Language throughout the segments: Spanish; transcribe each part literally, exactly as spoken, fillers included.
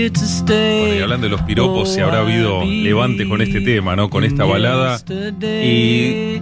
Bueno, y hablando de los piropos, si habrá habido levante con este tema, ¿no? Con esta balada. Y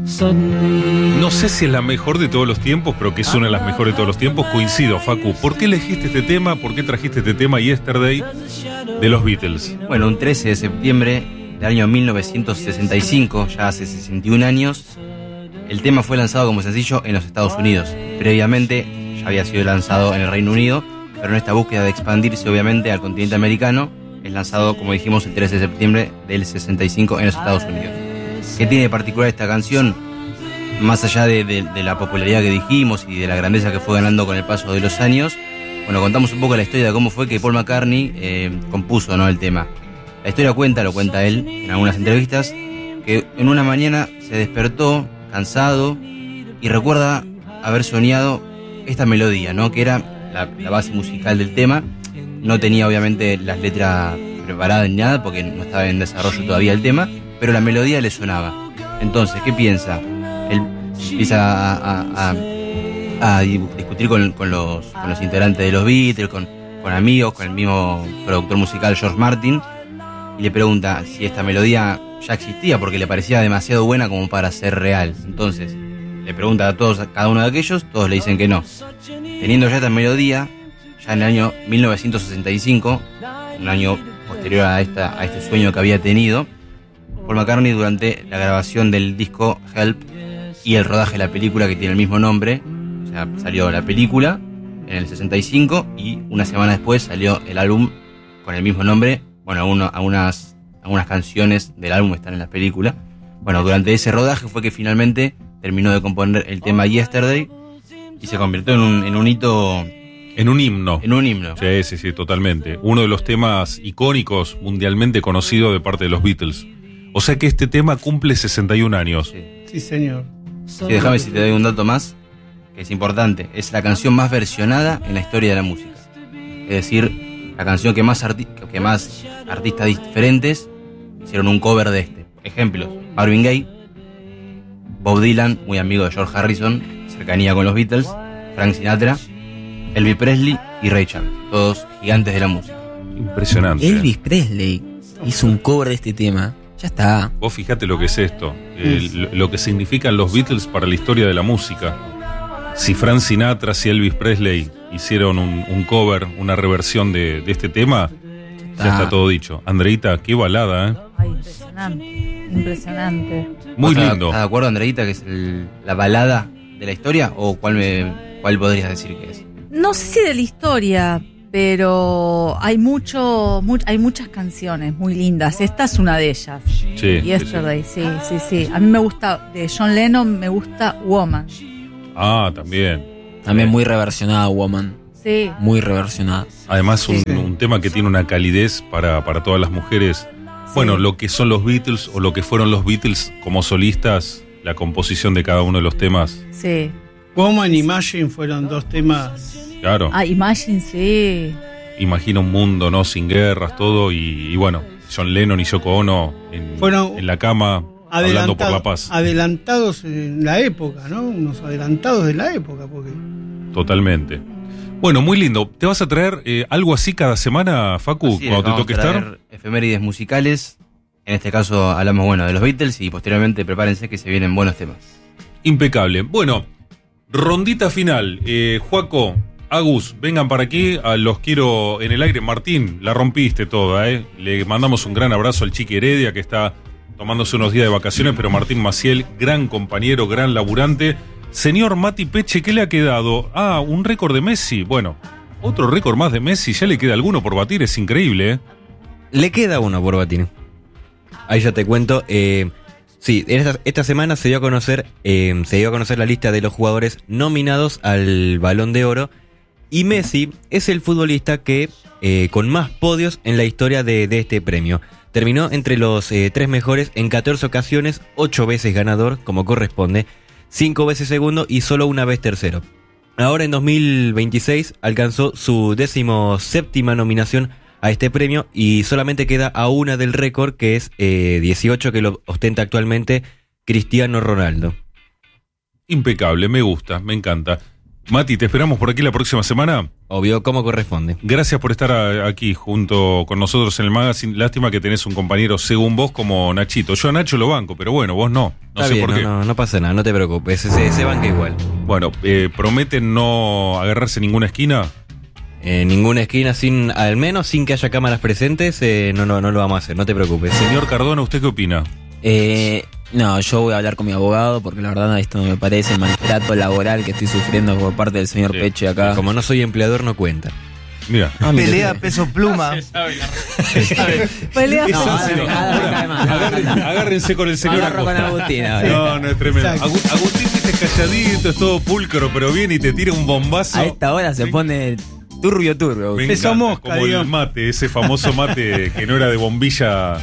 no sé si es la mejor de todos los tiempos, pero que es una de las mejores de todos los tiempos. Coincido, Facu. ¿Por qué elegiste este tema? ¿Por qué trajiste este tema Yesterday de los Beatles? Bueno, un trece de septiembre del año mil novecientos sesenta y cinco, ya hace sesenta y un años, el tema fue lanzado como sencillo en los Estados Unidos. Previamente ya había sido lanzado en el Reino Unido, pero en esta búsqueda de expandirse obviamente al continente americano, es lanzado, como dijimos, el trece de septiembre del sesenta y cinco en los Estados Unidos. ¿Qué tiene de particular esta canción? Más allá de, de, de la popularidad que dijimos y de la grandeza que fue ganando con el paso de los años, bueno, contamos un poco la historia de cómo fue que Paul McCartney eh, compuso, ¿no?, el tema. La historia cuenta, lo cuenta él en algunas entrevistas, que en una mañana se despertó cansado y recuerda haber soñado esta melodía, ¿no?, que era la, la base musical del tema. No tenía obviamente las letras preparadas ni nada porque no estaba en desarrollo todavía el tema, pero la melodía le sonaba. Entonces, ¿qué piensa? Él empieza a, a, a, a discutir con, con, los, con los integrantes de los Beatles, con, con amigos, con el mismo productor musical George Martin, y le pregunta si esta melodía ya existía porque le parecía demasiado buena como para ser real. Entonces le pregunta a todos, a cada uno de aquellos, todos le dicen que no. Teniendo ya esta melodía, ya en el año mil novecientos sesenta y cinco, un año posterior a, esta, a este sueño que había tenido, Paul McCartney, durante la grabación del disco Help y el rodaje de la película que tiene el mismo nombre, o sea, salió la película en el sesenta y cinco y una semana después salió el álbum con el mismo nombre. Bueno, algunos, algunas, algunas canciones del álbum están en la película. Bueno, durante ese rodaje fue que finalmente terminó de componer el tema Yesterday y se convirtió en un, en un hito... En un himno. En un himno. Sí, sí, sí, totalmente. Uno de los temas icónicos mundialmente conocidos de parte de los Beatles. O sea que este tema cumple sesenta y un años. Sí, sí señor. Sí, déjame si te doy un dato más, que es importante. Es la canción más versionada en la historia de la música. Es decir, la canción que más, arti- que más artistas diferentes hicieron un cover de este. Ejemplos: Marvin Gaye, Bob Dylan, muy amigo de George Harrison, cercanía con los Beatles, Frank Sinatra, Elvis Presley y Ray Charles, todos gigantes de la música. Impresionante. Elvis Presley hizo un cover de este tema. Ya está. Vos fijate lo que es esto, eh, lo, lo que significan los Beatles para la historia de la música. Si Frank Sinatra, si Elvis Presley hicieron un, un cover, una reversión de, de este tema, ya está todo dicho. Andreita, qué balada, ¿eh? Ay, impresionante, impresionante. Muy ¿Estás, lindo. ¿Estás de acuerdo, Andreita, que es el, la balada de la historia? ¿O cuál, me, cuál podrías decir que es? No sé si de la historia, pero hay mucho, mu- hay muchas canciones muy lindas. Esta es una de ellas. Sí, Yesterday, sí, sí, sí. A mí me gusta, de John Lennon me gusta Woman. Ah, también. También muy reversionada, Woman. Sí. Muy reversionada. Además, un, Sí. un tema que tiene una calidez para, para todas las mujeres. Bueno, lo que son los Beatles o lo que fueron los Beatles como solistas, la composición de cada uno de los temas. Sí. Woman y Imagine fueron dos temas. Claro. Ah, Imagine, sí. Imagina un mundo, ¿no? Sin guerras, todo. Y, y bueno, John Lennon y Yoko Ono en, Fueron en la cama hablando por la Adelantado- paz. Adelantados en la época, ¿no? Unos adelantados de la época, porque Totalmente. Bueno, muy lindo. ¿Te vas a traer eh, algo así cada semana, Facu, Así es, cuando te vamos toque a traer estar? efemérides musicales. En este caso hablamos, bueno, de los Beatles y posteriormente prepárense que se vienen buenos temas. Impecable. Bueno, rondita final. Eh, Juaco, Agus, vengan para aquí. Ah, los quiero en el aire. Martín, la rompiste toda, ¿eh? Le mandamos un gran abrazo al Chiqui Heredia, que está tomándose unos días de vacaciones, pero Martín Maciel, gran compañero, gran laburante. Señor Mati Peche, ¿qué le ha quedado? Ah, un récord de Messi. Bueno, otro récord más de Messi. Ya le queda alguno por batir. Es increíble, ¿eh? Le queda uno por batir. Ahí ya te cuento. Eh, sí, esta, esta semana se dio a conocer, eh, se dio a conocer la lista de los jugadores nominados al Balón de Oro. Y Messi es el futbolista que eh, con más podios en la historia de, de este premio. Terminó entre los eh, tres mejores en catorce ocasiones, ocho veces ganador, como corresponde, cinco veces segundo y solo una vez tercero. Ahora en dos mil veintiséis alcanzó su decimoséptima nominación a este premio y solamente queda a una del récord, que es eh, dieciocho, que lo ostenta actualmente Cristiano Ronaldo. Impecable, me gusta, me encanta. Mati, te esperamos por aquí la próxima semana. Obvio, como corresponde. Gracias por estar a- aquí junto con nosotros en el magazine. Lástima que tenés un compañero según vos como Nachito. Yo a Nacho lo banco, pero bueno, vos no. No Está sé bien, por no, qué. no, no pasa nada, no te preocupes. Ese, ese banca igual. Bueno, eh, ¿prometen no agarrarse ninguna esquina? En ninguna esquina, sin al menos sin que haya cámaras presentes, eh, no, no, no lo vamos a hacer, no te preocupes. Señor Cardona, ¿usted qué opina? Eh, no, yo voy a hablar con mi abogado porque la verdad esto me parece el maltrato laboral que estoy sufriendo por parte del señor Sí. Peche acá. Como no soy empleador, no cuenta. Mira. Ah, mire Pelea usted. peso pluma. Pelea. Es No, ácido. nada, Ahora, nada más. agarren- agárrense con el señor Agarro con Acosta. Agustín ahora. No, no es tremendo. Exacto. Agu- Agustín viste calladito, es todo pulcro, pero viene y te tira un bombazo. A esta hora se Me- pone turbio turbio. Me Peso encanta, mosca, como el digamos. mate, ese famoso mate que no era de bombilla,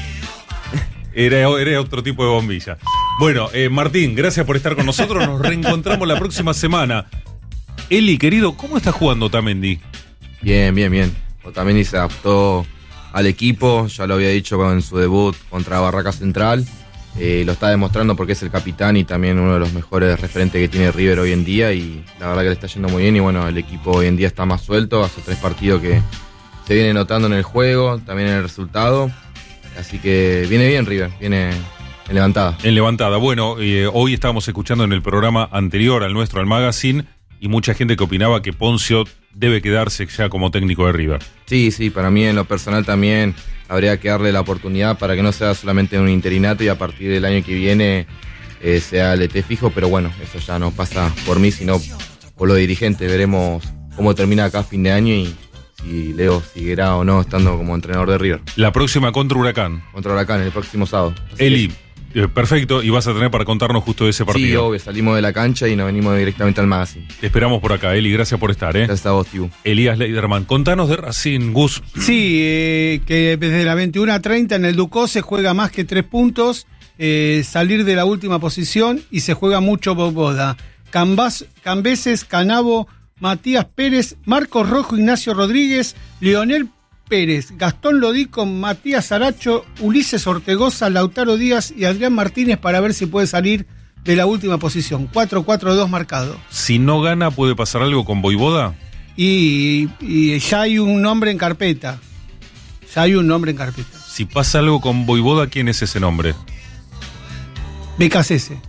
era, era otro tipo de bombilla. Bueno, eh, Martín, gracias por estar con nosotros. Nos reencontramos la próxima semana. Eli, querido, ¿cómo está jugando Otamendi? Bien, bien, bien. Otamendi se adaptó al equipo, ya lo había dicho con su debut contra Barraca Central. Eh, lo está demostrando porque es el capitán y también uno de los mejores referentes que tiene River hoy en día. Y la verdad que le está yendo muy bien. Y bueno, el equipo hoy en día está más suelto. Hace tres partidos que se viene notando en el juego, también en el resultado. Así que viene bien River, viene en levantada. En levantada. Bueno, eh, hoy estábamos escuchando en el programa anterior al nuestro, al magazine, y mucha gente que opinaba que Poncio debe quedarse ya como técnico de River. Sí, sí, para mí en lo personal también habría que darle la oportunidad para que no sea solamente un interinato y a partir del año que viene eh, sea el E T fijo, pero bueno, eso ya no pasa por mí, sino por los dirigentes. Veremos cómo termina acá a fin de año y si Leo seguirá o no estando como entrenador de River. La próxima contra Huracán. Contra Huracán el próximo sábado. Así Eli, eh, perfecto, y vas a tener para contarnos justo de ese que, sí, partido. obvio, salimos de la cancha y nos venimos directamente al magazine. Te esperamos por acá, Eli, gracias por estar, ¿eh? Gracias a vos, Tibu. Elías Leiderman, contanos de Racing, Gus. Sí, eh, que desde la veintiuna a treinta en el Ducó se juega más que tres puntos, eh, salir de la última posición y se juega mucho boboda. Cambas, Cambeses, Canabo, Matías Pérez, Marcos Rojo, Ignacio Rodríguez, Leonel Pérez, Gastón Lodico, Matías Aracho, Ulises Ortegoza, Lautaro Díaz y Adrián Martínez para ver si puede salir de la última posición. cuatro cuatro dos marcado. Si no gana, ¿puede pasar algo con Voivoda? Y, y ya hay un nombre en carpeta. Ya hay un nombre en carpeta. Si pasa algo con Voivoda, ¿quién es ese nombre? B K C S.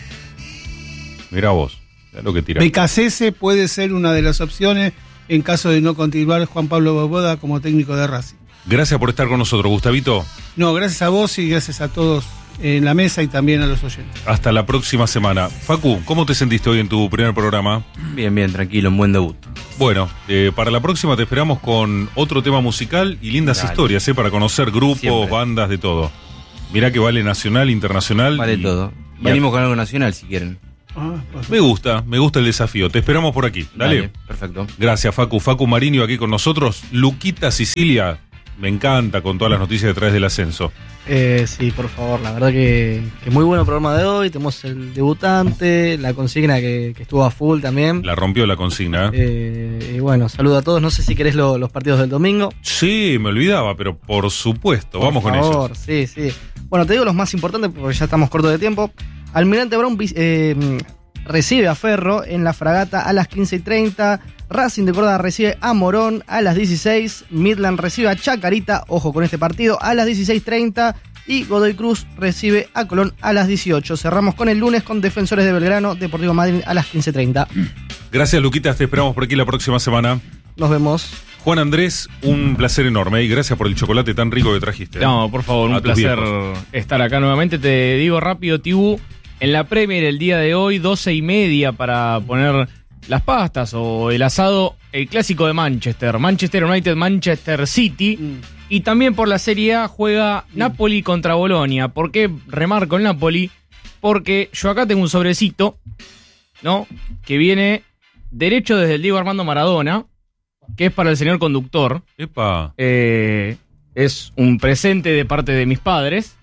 Mirá vos, mirá lo que tira. B K C S puede ser una de las opciones en caso de no continuar Juan Pablo Boboda como técnico de Racing. Gracias por estar con nosotros, Gustavito. No, gracias a vos y gracias a todos en la mesa y también a los oyentes. Hasta la próxima semana. Facu, ¿cómo te sentiste hoy en tu primer programa? Bien, bien, tranquilo, un buen debut. Bueno, eh, para la próxima te esperamos con otro tema musical y lindas Dale. historias, ¿eh? Para conocer grupos, Siempre. bandas, de todo. Mirá que vale nacional, internacional. Vale y- todo. y Venimos con algo nacional si quieren. Ah, pues, Me gusta, me gusta el desafío. Te esperamos por aquí. Dale. Perfecto. Gracias, Facu. Facu Mariño aquí con nosotros. Luquita Sicilia, me encanta con todas las noticias detrás del ascenso. Eh, sí, por favor, la verdad que, que muy bueno el programa de hoy. Tenemos el debutante, la consigna que, que estuvo a full también. La rompió la consigna. ¿eh? Eh, y bueno, saludo a todos. No sé si querés lo- los partidos del domingo. Sí, me olvidaba, pero por supuesto, Por vamos con favor, ellos. sí, sí. Bueno, te digo los más importantes porque ya estamos cortos de tiempo. Almirante Brown vis- eh, recibe a Ferro en la fragata a las quince y treinta. Racing de Córdoba recibe a Morón a las dieciséis. Midland recibe a Chacarita, ojo con este partido, a las dieciséis treinta. Y Godoy Cruz recibe a Colón a las dieciocho. Cerramos con el lunes con Defensores de Belgrano, Deportivo Madrid a las quince treinta. Gracias, Luquita. Te esperamos por aquí la próxima semana. Nos vemos. Juan Andrés, un placer enorme y gracias por el chocolate tan rico que trajiste. No, por favor, A un tus placer viejos. estar acá nuevamente. Te digo rápido, Tibu, en la Premier el día de hoy, doce y media para poner las pastas o el asado, el clásico de Manchester, Manchester United, Manchester City. mm. Y también por la Serie A juega Napoli contra Bolonia. ¿Por qué remarco el Napoli? Porque yo acá tengo un sobrecito, ¿no? Que viene derecho desde el Diego Armando Maradona, que es para el señor conductor. Epa. Eh, es un presente de parte de mis padres.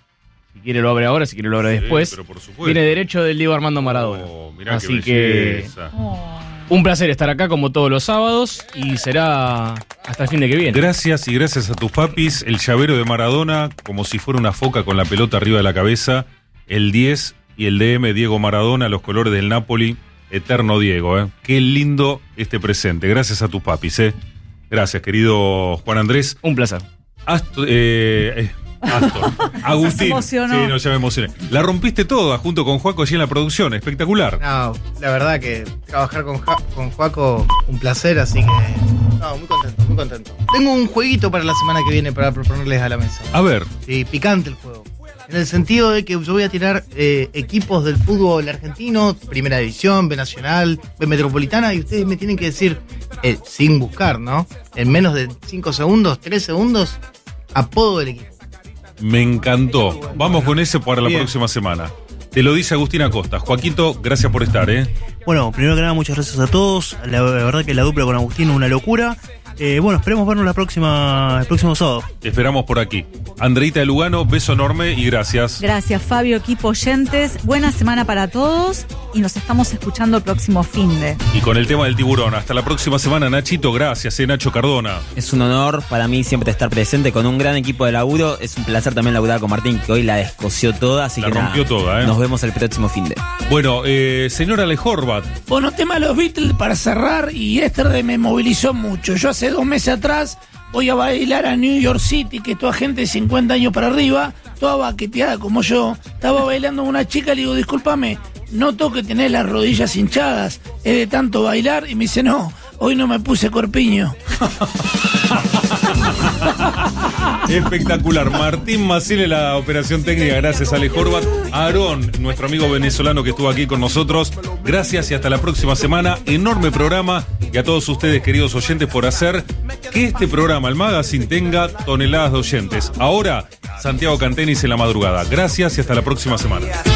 Si quiere lo abre ahora, si quiere lo abre Sí, después. pero por supuesto. Viene derecho del Diego Armando Maradona. Oh, mirá Así qué que belleza. Oh. un placer estar acá como todos los sábados y será hasta el fin de que viene. Gracias y gracias a tus papis. El llavero de Maradona, como si fuera una foca con la pelota arriba de la cabeza. El diez y el D M Diego Maradona, los colores del Napoli. Eterno Diego, ¿eh? Qué lindo este presente. Gracias a tus papis, ¿eh? Gracias, querido Juan Andrés. Un placer. Astor, eh, eh, Astor. Agustín. Se emocionó. Sí, no, ya me emocioné. La rompiste toda junto con Juaco allí en la producción. Espectacular. No, la verdad que trabajar con, Ja- con Juaco, un placer, así que. No, muy contento, muy contento. Tengo un jueguito para la semana que viene para proponerles a la mesa. A ver. Sí, picante el juego. En el sentido de que yo voy a tirar eh, equipos del fútbol argentino, Primera División, B Nacional, B Metropolitana, y ustedes me tienen que decir, eh, sin buscar, ¿no? En menos de cinco segundos, tres segundos, apodo del equipo. Me encantó. Vamos con ese para la Bien. próxima semana. Te lo dice Agustín Acosta. Joaquito, gracias por estar, ¿eh? Bueno, primero que nada, muchas gracias a todos. La, la verdad que la dupla con Agustín es una locura. Eh, bueno, esperemos vernos la próxima, el próximo sábado. Te esperamos por aquí. Andreita de Lugano, beso enorme y gracias. Gracias, Fabio, equipo oyentes. Buena semana para todos y nos estamos escuchando el próximo finde. Y con el tema del tiburón. Hasta la próxima semana, Nachito. Gracias, eh, Nacho Cardona. Es un honor para mí siempre estar presente con un gran equipo de laburo. Es un placer también laburar con Martín, que hoy la descoció toda. Así La que rompió nada, toda, ¿eh? Nos vemos el próximo finde. Bueno, eh, señora Lejorbat. Bueno, tema de los Beatles para cerrar, y este me movilizó mucho. Yo hace dos meses atrás voy a bailar a New York City, que toda gente de cincuenta años para arriba, toda baqueteada como yo. Estaba bailando con una chica, le digo, discúlpame, noto que tenés las rodillas hinchadas, es de tanto bailar, y me dice, no, hoy no me puse corpiño. Espectacular. Martín Maciel en la operación técnica, gracias a Lejorbat. Aarón, nuestro amigo venezolano que estuvo aquí con nosotros, gracias y hasta la próxima semana. Enorme programa, y a todos ustedes, queridos oyentes, por hacer que este programa, el Magazine, tenga toneladas de oyentes. Ahora, Santiago Cantenis en la madrugada. Gracias y hasta la próxima semana.